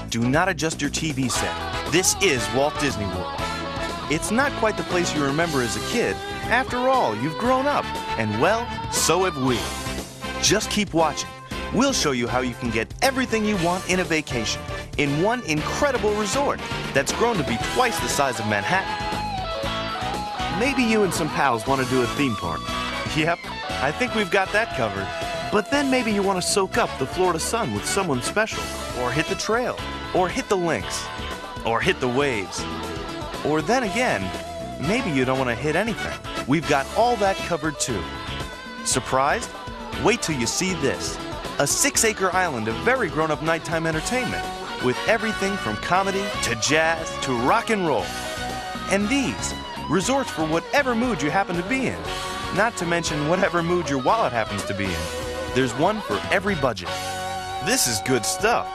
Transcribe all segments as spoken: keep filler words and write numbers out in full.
Do not adjust your T V set. This is Walt Disney World. It's not quite the place you remember as a kid. After all, you've grown up, and well, so have we. Just keep watching. We'll show you how you can get everything you want in a vacation in one incredible resort that's grown to be twice the size of Manhattan. Maybe you and some pals want to do a theme park. Yep, I think we've got that covered. But then maybe you want to soak up the Florida sun with someone special, or hit the trail, or hit the links, or hit the waves. Or then again, maybe you don't want to hit anything. We've got all that covered too. Surprised? Wait till you see this. A six-acre island of very grown-up nighttime entertainment with everything from comedy to jazz to rock and roll. And these, resorts for whatever mood you happen to be in. Not to mention whatever mood your wallet happens to be in. There's one for every budget. This is good stuff.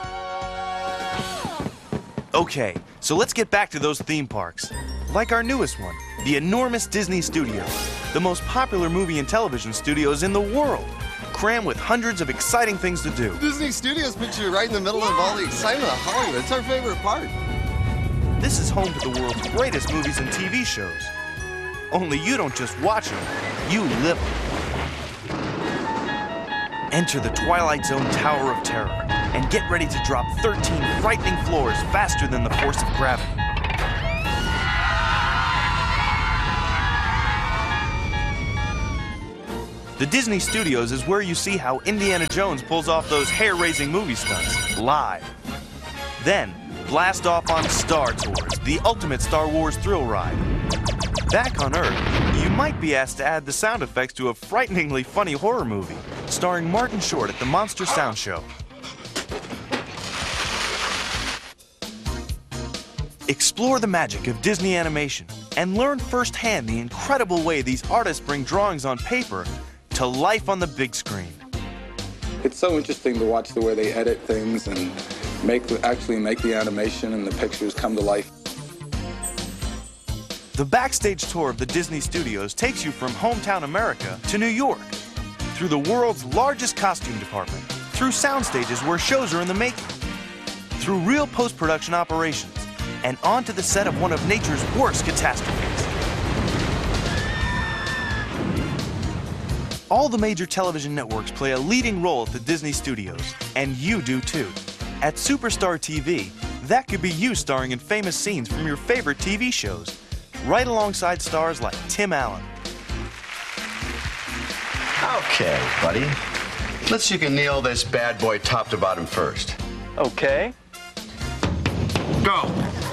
Okay, so let's get back to those theme parks. Like our newest one, the enormous Disney Studios, the most popular movie and television studios in the world, crammed with hundreds of exciting things to do. Disney Studios puts you right in the middle yeah. of all the excitement of Hollywood. It's our favorite part. This is home to the world's greatest movies and T V shows. Only you don't just watch them, you live them. Enter the Twilight Zone Tower of Terror and get ready to drop thirteen frightening floors faster than the force of gravity. The Disney Studios is where you see how Indiana Jones pulls off those hair-raising movie stunts live. Then, blast off on Star Tours, the ultimate Star Wars thrill ride. Back on Earth, you might be asked to add the sound effects to a frighteningly funny horror movie starring Martin Short at the Monster Sound Show. Explore the magic of Disney animation and learn firsthand the incredible way these artists bring drawings on paper to life on the big screen. It's so interesting to watch the way they edit things and make actually make the animation and the pictures come to life. The backstage tour of the Disney Studios takes you from hometown America to New York, through the world's largest costume department, through sound stages where shows are in the making, through real post-production operations, and onto the set of one of nature's worst catastrophes. All the major television networks play a leading role at the Disney Studios, and you do too. At Superstar T V, that could be you starring in famous scenes from your favorite T V shows, right alongside stars like Tim Allen. Okay, buddy. Let's see if you can nail this bad boy top to bottom first. Okay. Go!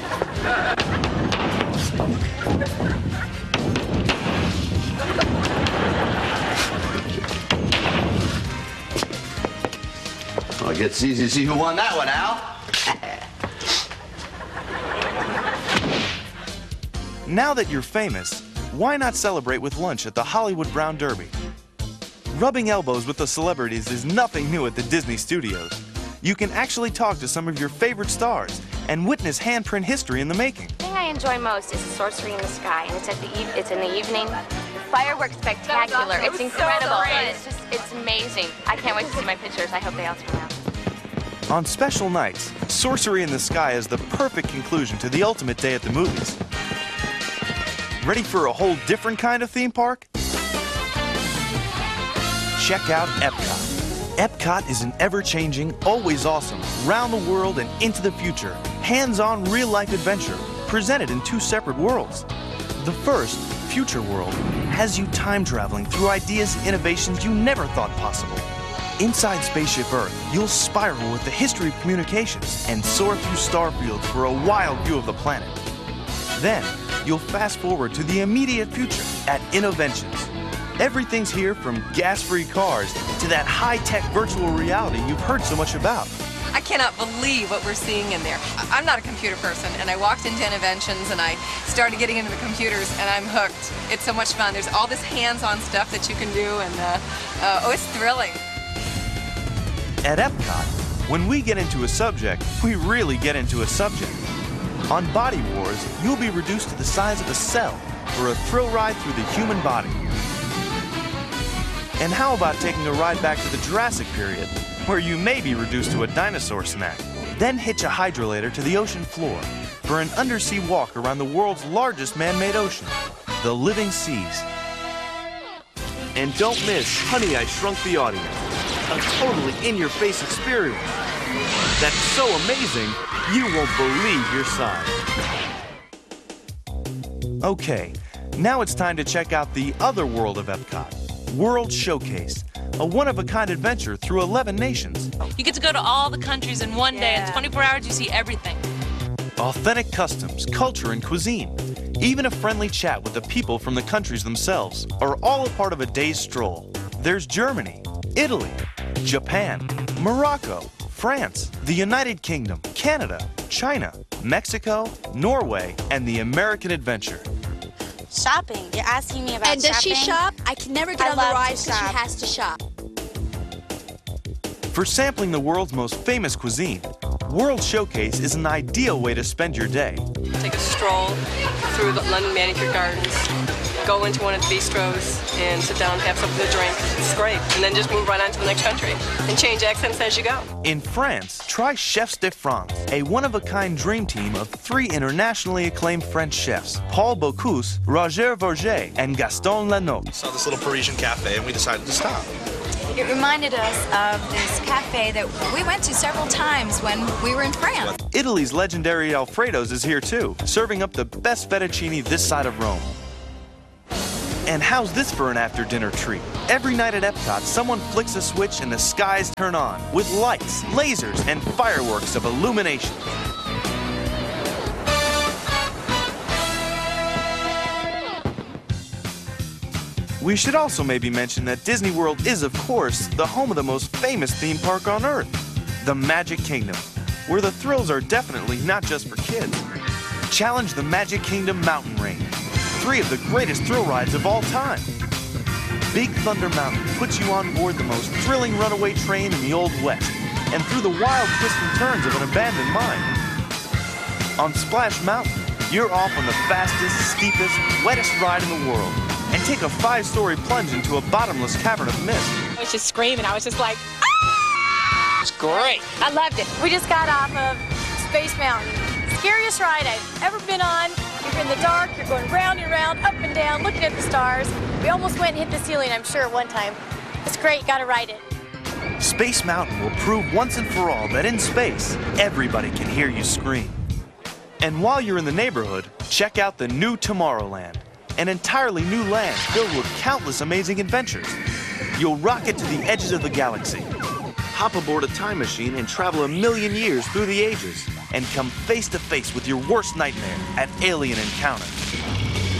Well, it gets easy to see who won that one, Al. Now that you're famous, why not celebrate with lunch at the Hollywood Brown Derby? Rubbing elbows with the celebrities is nothing new at the Disney Studios. You can actually talk to some of your favorite stars and witness handprint history in the making. The thing I enjoy most is Sorcery in the Sky, and it's at the e it's in the evening. The fireworks spectacular. Awesome. It's incredible. So and it's just it's amazing. I can't wait to see my pictures. I hope they all turn out. On special nights, Sorcery in the Sky is the perfect conclusion to the ultimate day at the movies. Ready for a whole different kind of theme park? Check out Epcot. Epcot is an ever-changing, always awesome, round the world and into the future, hands-on real-life adventure presented in two separate worlds. The first, Future World, has you time-traveling through ideas and innovations you never thought possible. Inside Spaceship Earth, you'll spiral with the history of communications and soar through star fields for a wild view of the planet. Then, you'll fast forward to the immediate future at Innoventions. Everything's here from gas-free cars to that high-tech virtual reality you've heard so much about. I cannot believe what we're seeing in there. I'm not a computer person, and I walked into Innoventions and I started getting into the computers, and I'm hooked. It's so much fun. There's all this hands-on stuff that you can do, and uh, uh, oh, it's thrilling. At Epcot, when we get into a subject, we really get into a subject. On Body Wars, you'll be reduced to the size of a cell for a thrill ride through the human body. And how about taking a ride back to the Jurassic period where you may be reduced to a dinosaur snack. Then hitch a hydrolator to the ocean floor for an undersea walk around the world's largest man-made ocean, the living seas. And don't miss Honey, I Shrunk the Audience, a totally in-your-face experience that's so amazing you won't believe your size. Okay, now it's time to check out the other world of Epcot, World Showcase, a one-of-a-kind adventure through eleven nations. You get to go to all the countries in one day. In twenty-four hours, you see everything. Authentic customs, culture, and cuisine, even a friendly chat with the people from the countries themselves, are all a part of a day's stroll. There's Germany, Italy, Japan, Morocco, France, the United Kingdom, Canada, China, Mexico, Norway, and the American adventure. Shopping. You're asking me about shopping? And does she shop? I can never get I on the love ride to because she shop. has to shop. For sampling the world's most famous cuisine, World Showcase is an ideal way to spend your day. Take a stroll through the London Manicure Gardens, go into one of the bistros and sit down and have something to drink. It's great. And then just move right on to the next country and change accents as you go. In France, try Chefs de France, a one-of-a-kind dream team of three internationally acclaimed French chefs, Paul Bocuse, Roger Verger, and Gaston Lanotte. Saw this little Parisian cafe and we decided to stop. It reminded us of this cafe that we went to several times when we were in France. Italy's legendary Alfredo's is here too, serving up the best fettuccine this side of Rome. And how's this for an after-dinner treat? Every night at Epcot, someone flicks a switch and the skies turn on with lights, lasers, and fireworks of illumination. We should also maybe mention that Disney World is, of course, the home of the most famous theme park on Earth, the Magic Kingdom, where the thrills are definitely not just for kids. Challenge the Magic Kingdom Mountain Range, three of the greatest thrill rides of all time. Big Thunder Mountain puts you on board the most thrilling runaway train in the Old West and through the wild twists and turns of an abandoned mine. On Splash Mountain, you're off on the fastest, steepest, wettest ride in the world and take a five-story plunge into a bottomless cavern of mist. I was just screaming. I was just like, ah! It's great. I loved it. We just got off of Space Mountain. Scariest ride I've ever been on. You're in the dark, you're going round and round, up and down, looking at the stars. We almost went and hit the ceiling, I'm sure, one time. It's great, gotta ride it. Space Mountain will prove once and for all that in space, everybody can hear you scream. And while you're in the neighborhood, check out the new Tomorrowland, an entirely new land filled with countless amazing adventures. You'll rocket to the edges of the galaxy, hop aboard a time machine and travel a million years through the ages, and come face to face with your worst nightmare at Alien Encounter.